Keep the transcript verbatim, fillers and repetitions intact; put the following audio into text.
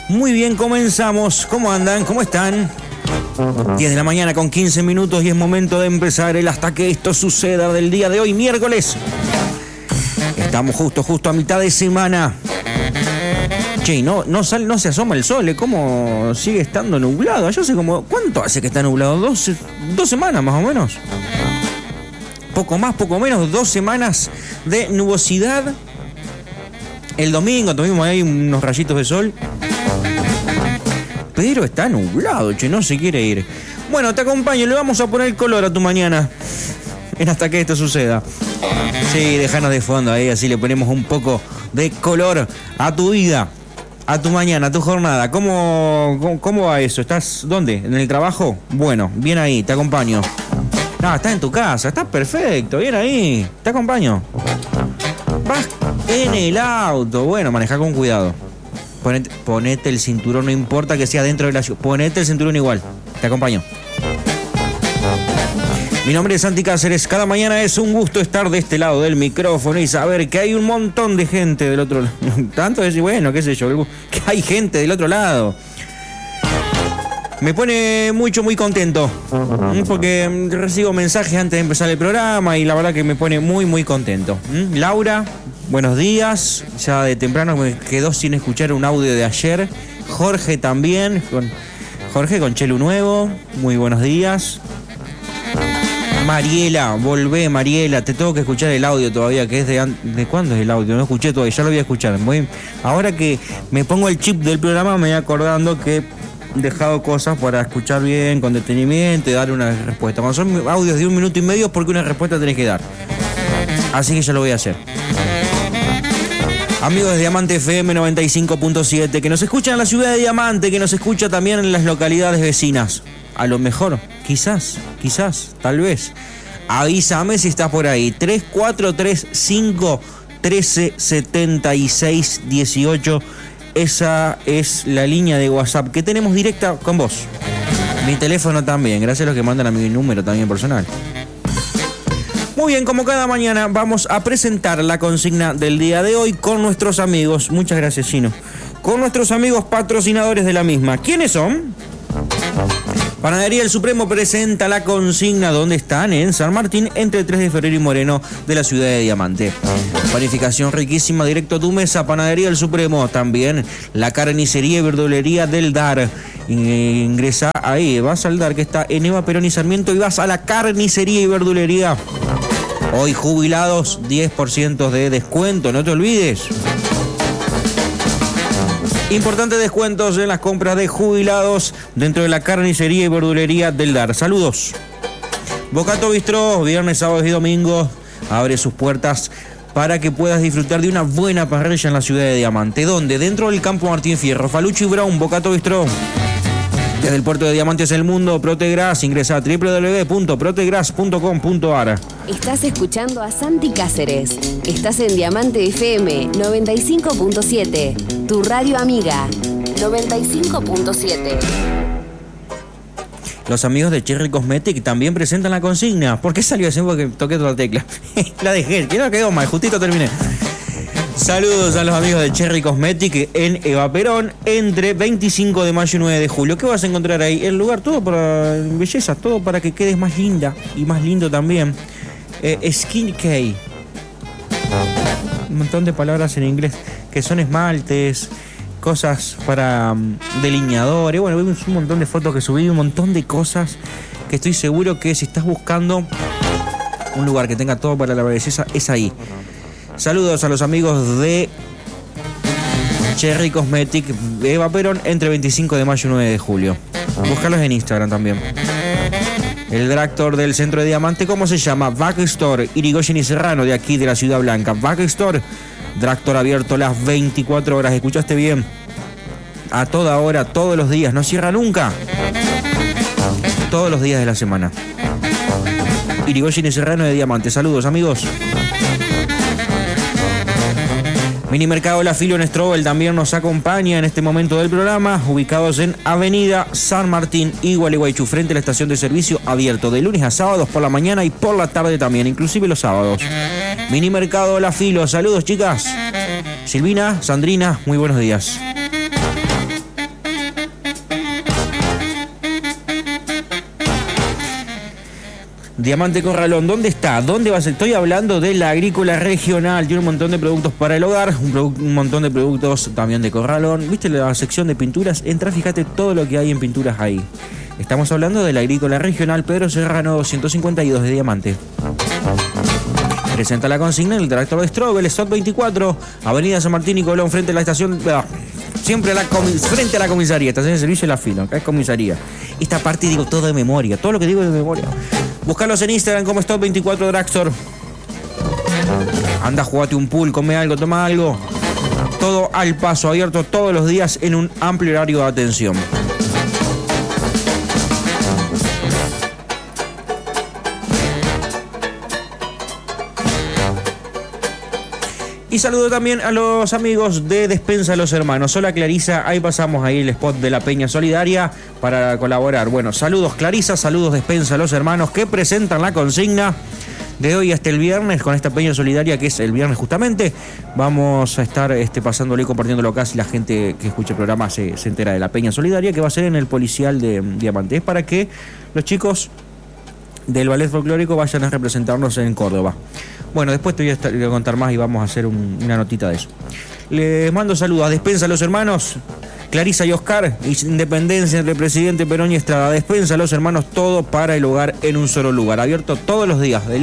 Muy bien, comenzamos. ¿Cómo andan? ¿Cómo están? diez de la mañana con quince minutos y es momento de empezar el Hasta que esto suceda del día de hoy, miércoles. Estamos justo, justo a mitad de semana. Che, no, no, sale, no se asoma el sol, ¿eh? ¿Cómo sigue estando nublado? Yo sé como, ¿cuánto hace que está nublado? Dos, dos semanas más o menos. Poco más, poco menos, dos semanas de nubosidad. El domingo tuvimos ahí unos rayitos de sol. Pero está nublado, che, no se quiere ir. Bueno, te acompaño, le vamos a poner color a tu mañana. En Hasta que esto suceda. Sí, déjanos de fondo ahí, así le ponemos un poco de color a tu vida, a tu mañana, a tu jornada. ¿Cómo, cómo, cómo va eso? ¿Estás dónde? ¿En el trabajo? Bueno, bien ahí, te acompaño. No, estás en tu casa, estás perfecto, bien ahí, te acompaño. Vas en el auto, bueno, maneja con cuidado. Ponete, ponete el cinturón, no importa que sea dentro de la ciudad, ponete el cinturón igual, te acompaño. Mi nombre es Santi Cáceres, cada mañana es un gusto estar de este lado del micrófono y saber que hay un montón de gente del otro lado. Tanto decir, bueno, qué sé yo, que hay gente del otro lado. Me pone mucho, muy contento, porque recibo mensajes antes de empezar el programa y la verdad que me pone muy, muy contento. Laura, buenos días, ya de temprano me quedó sin escuchar un audio de ayer. Jorge también, con Jorge con Chelu Nuevo, muy buenos días. Mariela, volvé Mariela, te tengo que escuchar el audio todavía, que es de... ¿De cuándo es el audio? No escuché todavía, ya lo voy a escuchar. Voy, ahora que me pongo el chip del programa me voy acordando que he dejado cosas para escuchar bien, con detenimiento y dar una respuesta. Cuando son audios de un minuto y medio, porque una respuesta tenés que dar. Así que ya lo voy a hacer. Amigos de Diamante F M noventa y cinco punto siete, que nos escuchan en la ciudad de Diamante, que nos escucha también en las localidades vecinas. A lo mejor, quizás, quizás, tal vez. Avísame si estás por ahí. tres cuatro tres cinco uno tres siete seis uno ocho. Esa es la línea de WhatsApp que tenemos directa con vos. Mi teléfono también, gracias a los que mandan a mi número también personal. Muy bien, como cada mañana vamos a presentar la consigna del día de hoy con nuestros amigos. Muchas gracias, Gino. Con nuestros amigos patrocinadores de la misma. ¿Quiénes son? Panadería El Supremo presenta la consigna. ¿Dónde están? En San Martín, entre tres de febrero y Moreno, de la ciudad de Diamante. Panificación riquísima, directo a tu mesa. Panadería El Supremo. También la carnicería y verdulería del Dar. Ingresa ahí, vas al Dar, que está en Eva Perón y Sarmiento, y vas a la carnicería y verdulería. Hoy jubilados, diez por ciento de descuento, no te olvides. Importantes descuentos en las compras de jubilados dentro de la carnicería y verdulería del Dar. Saludos. Bocato Bistró, viernes, sábados y domingos, abre sus puertas para que puedas disfrutar de una buena parrilla en la ciudad de Diamante. ¿Dónde? Dentro del campo Martín Fierro. Falucho y Brown, Bocato Bistró. Desde el puerto de Diamante hacia el mundo, Protegras, ingresa a doble u doble u doble u punto protegras punto com punto a r. Estás escuchando a Santi Cáceres. Estás en Diamante F M noventa y cinco punto siete. Tu radio amiga. noventa y cinco punto siete. Los amigos de Cherry Cosmetic también presentan la consigna. ¿Por qué salió así? Porque toqué toda la tecla. La dejé, que no quedó mal, justito terminé. Saludos a los amigos de Cherry Cosmetic en Eva Perón, entre veinticinco de mayo y nueve de julio. ¿Qué vas a encontrar ahí? El lugar todo para belleza, todo para que quedes más linda y más lindo también. Eh, Skin Care. Un montón de palabras en inglés, que son esmaltes, cosas para um, delineadores. Bueno, vimos un montón de fotos que subí, un montón de cosas que estoy seguro que si estás buscando un lugar que tenga todo para la belleza, es ahí. Saludos a los amigos de Cherry Cosmetic, Eva Perón, entre veinticinco de mayo y nueve de julio. Búscalos en Instagram también. El Dractor del centro de Diamante, ¿cómo se llama? Backstore, Irigoyen y Serrano, de aquí de la Ciudad Blanca. Backstore, Dractor abierto las veinticuatro horas. ¿Escuchaste bien? A toda hora, todos los días, no cierra nunca. Todos los días de la semana. Irigoyen y Serrano de Diamante. Saludos, amigos. Minimercado La Filo en Strobel también nos acompaña en este momento del programa, ubicados en Avenida San Martín y Gualeguaychú, frente a la estación de servicio, abierto de lunes a sábados por la mañana y por la tarde también, inclusive los sábados. Minimercado La Filo, saludos chicas. Silvina, Sandrina, muy buenos días. Diamante Corralón, ¿dónde está? ¿Dónde va a ser? Estoy hablando de la agrícola regional. Tiene un montón de productos para el hogar, un, produ- un montón de productos también de Corralón. ¿Viste la sección de pinturas? Entra, fíjate todo lo que hay en pinturas ahí. Estamos hablando de la agrícola regional Pedro Serrano doscientos cincuenta y dos de Diamante. Presenta la consigna en el tractor de Strobe, el Stock veinticuatro, Avenida San Martín y Colón, frente a la estación... Ah, siempre a la comis- frente a la comisaría, estación de servicio y la fila, acá es comisaría. Esta parte digo todo de memoria, todo lo que digo de memoria. Búscalos en Instagram como Stock veinticuatro Dragstore. Anda, jugate un pool, come algo, toma algo. Todo al paso, abierto todos los días en un amplio horario de atención. Y saludo también a los amigos de Despensa Los Hermanos. Hola Clarisa, ahí pasamos ahí el spot de la Peña Solidaria para colaborar. Bueno, saludos Clarisa, saludos Despensa Los Hermanos que presentan la consigna de hoy hasta el viernes con esta Peña Solidaria que es el viernes justamente. Vamos a estar este, pasándolo y compartiéndolo acá si la gente que escucha el programa se, se entera de la Peña Solidaria que va a ser en el Policial de Diamante. Es para que los chicos del ballet folclórico vayan a representarnos en Córdoba. Bueno, después te voy a, estar, voy a contar más y vamos a hacer un, una notita de eso. Les mando saludos a Despensa a los Hermanos, Clarisa y Oscar, Independencia entre Presidente Perón y Estrada. Despensa a los Hermanos, todo para el hogar en un solo lugar. Abierto todos los días.